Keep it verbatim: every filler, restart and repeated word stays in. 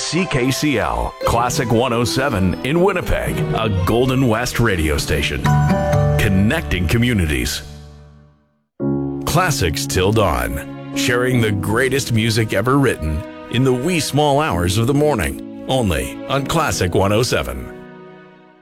C K C L, Classic one oh seven in Winnipeg, a Golden West radio station. Connecting communities. Classics Till Dawn, sharing the greatest music ever written in the wee small hours of the morning, only on Classic one oh seven.